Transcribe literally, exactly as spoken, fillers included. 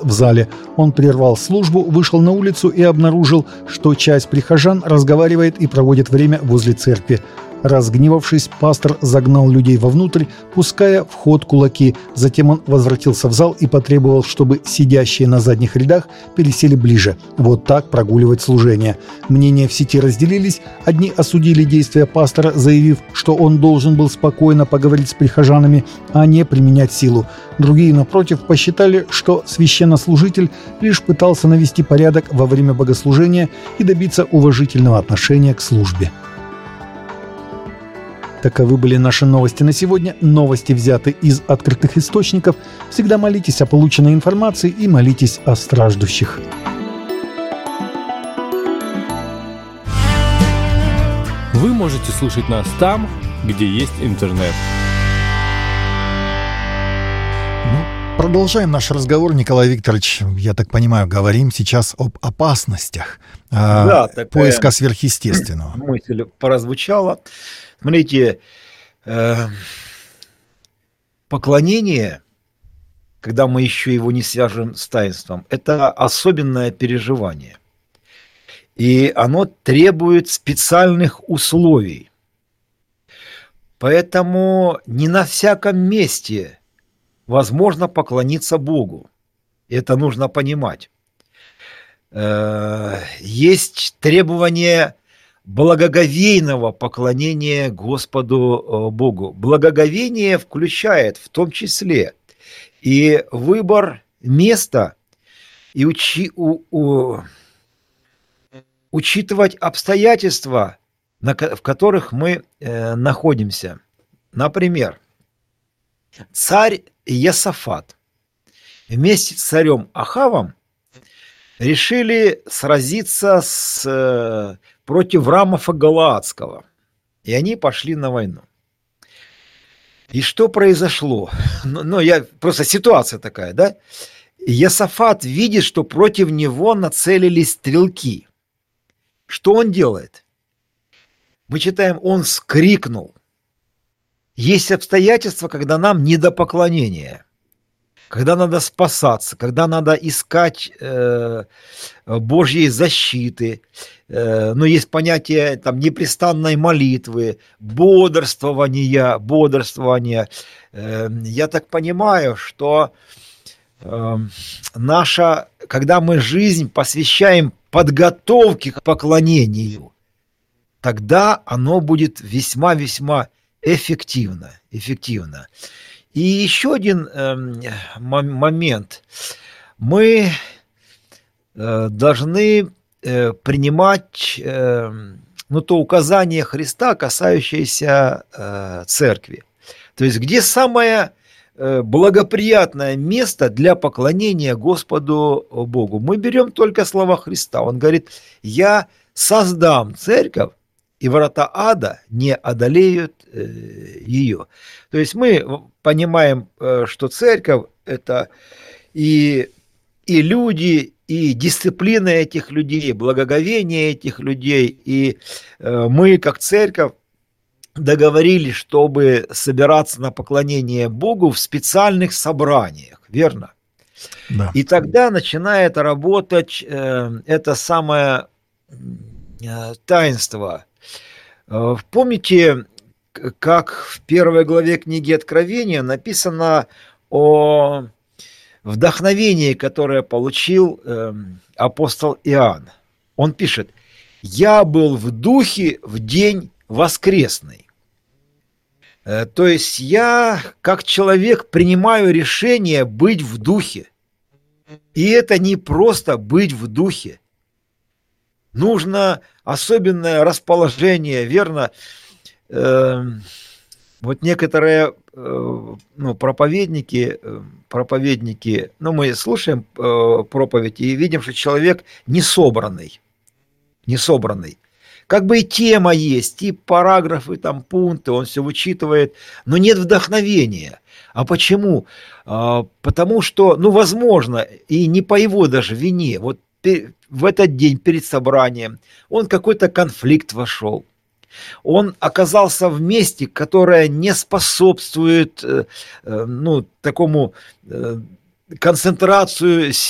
в зале. Он прервал службу, вышел на улицу и обнаружил, что часть прихожан разговаривает и проводит время возле церкви. Разгневавшись, пастор загнал людей вовнутрь, пуская в ход кулаки. Затем он возвратился в зал и потребовал, чтобы сидящие на задних рядах пересели ближе. Вот так прогуливать служение. Мнения в сети разделились. Одни осудили действия пастора, заявив, что он должен был спокойно поговорить с прихожанами, а не применять силу. Другие, напротив, посчитали, что священнослужитель лишь пытался навести порядок во время богослужения и добиться уважительного отношения к службе. Таковы были наши новости на сегодня. Новости взяты из открытых источников. Всегда молитесь о полученной информации и молитесь о страждущих. Вы можете слушать нас там, где есть интернет. Ну, продолжаем наш разговор, Николай Викторович. Я так понимаю, говорим сейчас об опасностях да, э, поиска сверхъестественного. Мысль прозвучала. Смотрите, э, поклонение, когда мы еще его не свяжем с таинством, это особенное переживание. И оно требует специальных условий. Поэтому не на всяком месте возможно поклониться Богу. Это нужно понимать. Э, есть требования благоговейного поклонения Господу Богу. Благоговение включает в том числе и выбор места, и учи, у, у, учитывать обстоятельства, на, в которых мы э, находимся. Например, царь Иосафат вместе с царем Ахавом решили сразиться с... против Рамафа Галаадского. И они пошли на войну. И что произошло? Ну, ну, я, просто ситуация такая, да? Иосафат видит, что против него нацелились стрелки. Что он делает? Мы читаем, он вскрикнул. Есть обстоятельства, когда нам не до поклонения. Когда надо спасаться, когда надо искать э, Божьей защиты, э, но есть понятие там, непрестанной молитвы, бодрствования, бодрствования. Э, я так понимаю, что э, наша, когда мы жизнь посвящаем подготовке к поклонению, тогда оно будет весьма-весьма эффективно, эффективно. И еще один э, момент. Мы э, должны э, принимать э, ну, то указание Христа, касающееся э, церкви. То есть, где самое э, благоприятное место для поклонения Господу Богу. Мы берем только слова Христа. Он говорит, я создам церковь, и врата ада не одолеют э, ее. То есть мы понимаем, э, что церковь – это и, и люди, и дисциплина этих людей, благоговение этих людей. И э, мы, как церковь, договорились, чтобы собираться на поклонение Богу в специальных собраниях, верно? Да. И тогда начинает работать э, это самое э, таинство. Помните, как в первой главе книги Откровения написано о вдохновении, которое получил э, апостол Иоанн. Он пишет, «Я был в духе в день воскресный». Э, то есть я, как человек, принимаю решение быть в духе. И это не просто быть в духе. Нужно особенное расположение, верно? Э, вот некоторые э, ну, проповедники, э, проповедники, ну, мы слушаем э, проповедь и видим, что человек не собранный, не собранный. Как бы и тема есть, и параграфы, там, пункты, он все вычитывает, но нет вдохновения. А почему? А, потому что, ну, возможно, и не по его даже вине, вот в этот день перед собранием он какой-то конфликт вошел. Он оказался в месте, которое не способствует ну, такому концентрацию